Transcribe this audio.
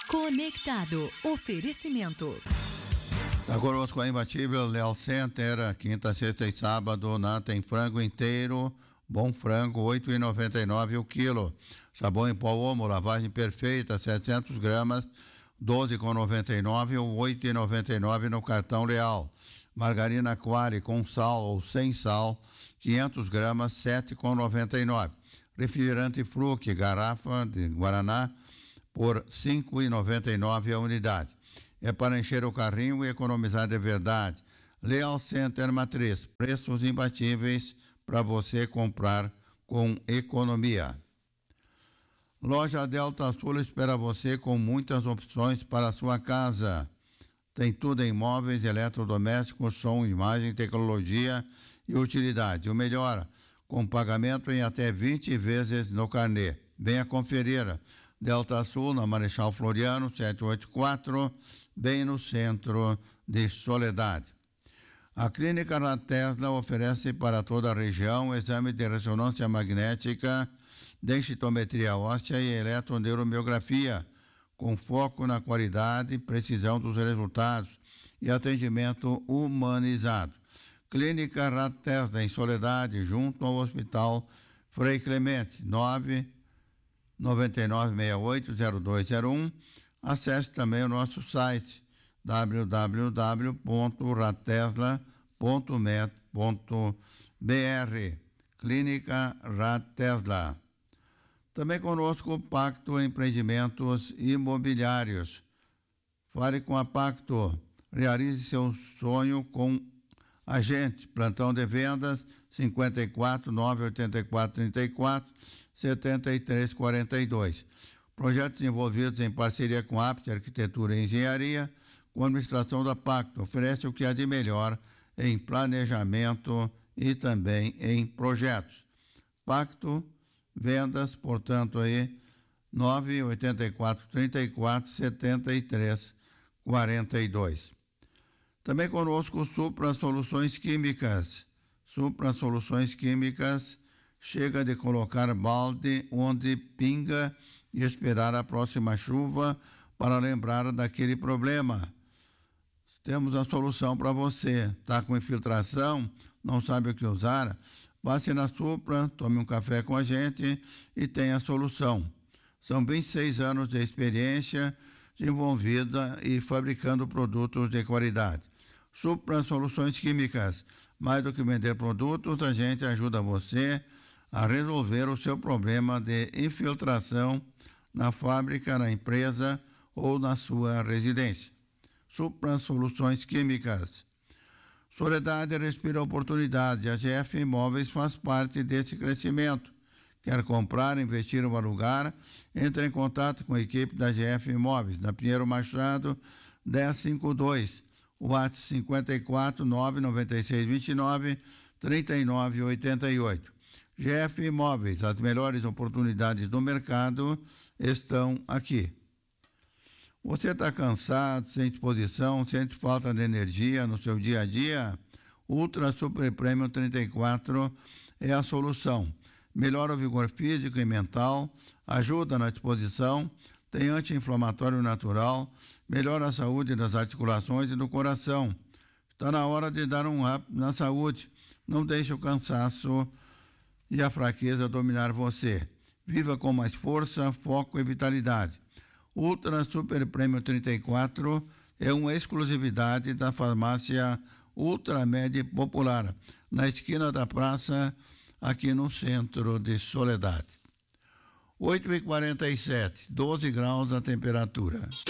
Conectado. Oferecimento. Está conosco a imbatível Leal Center, quinta, sexta e sábado, tem frango inteiro, bom frango, R$ 8,99 o quilo. Sabão em pó Omo, lavagem perfeita, 700 gramas, R$ 12,99 ou R$ 8,99 no cartão Leal. Margarina Quali com sal ou sem sal, 500 gramas, R$ 7,99. Refrigerante Fruc, garrafa de Guaraná, por R$ 5,99 a unidade. É para encher o carrinho e economizar de verdade. Leal Center Matriz, preços imbatíveis para você comprar com economia. Loja Delta Sul espera você com muitas opções para a sua casa. Tem tudo em móveis, eletrodomésticos, som, imagem, tecnologia e utilidade. O melhor, com pagamento em até 20 vezes no carnê. Venha conferir. Delta Sul, na Marechal Floriano, 784, bem no centro de Soledade. A Clínica da Tesla oferece para toda a região exame de ressonância magnética, densitometria óssea e eletroneuromiografia, com foco na qualidade e precisão dos resultados e atendimento humanizado. Clínica da Tesla, em Soledade, junto ao Hospital Frei Clemente, 999680201. Acesse também o nosso site www.ratesla.met.br. Clínica Ratesla. Também conosco o Pacto Empreendimentos Imobiliários. Fale com a Pacto. Realize seu sonho com a gente. Plantão de vendas 54 984 34 73 42. Projetos envolvidos em parceria com a APT Arquitetura e Engenharia, com a administração da Pacto. Oferece o que há de melhor em planejamento e também em projetos. Pacto, vendas, portanto, aí 984 34 73 42. Também conosco Supra Soluções Químicas. Supra Soluções Químicas, chega de colocar balde onde pinga e esperar a próxima chuva para lembrar daquele problema. Temos a solução para você. Está com infiltração, não sabe o que usar? Passe na Supra, tome um café com a gente e tenha a solução. São 26 anos de experiência desenvolvida e fabricando produtos de qualidade. Supra Soluções Químicas. Mais do que vender produtos, a gente ajuda você a resolver o seu problema de infiltração na fábrica, na empresa ou na sua residência. Supra Soluções Químicas. Soledade respira oportunidade. A GF Imóveis faz parte desse crescimento. Quer comprar, investir ou alugar? Entre em contato com a equipe da GF Imóveis, na Pinheiro Machado, 1052. WhatsApp 54 996 29 39 88. GF Imóveis, as melhores oportunidades do mercado estão aqui. Você está cansado, sem disposição, sente falta de energia no seu dia a dia? Ultra Super Premium 34 é a solução. Melhora o vigor físico e mental, ajuda na disposição, tem anti-inflamatório natural, melhora a saúde das articulações e do coração. Está na hora de dar um up na saúde. Não deixe o cansaço e a fraqueza dominar você. Viva com mais força, foco e vitalidade. Ultra Super Premium 34 é uma exclusividade da farmácia Ultramed Popular, na esquina da praça, aqui no centro de Soledade. 8h47, 12 graus a temperatura.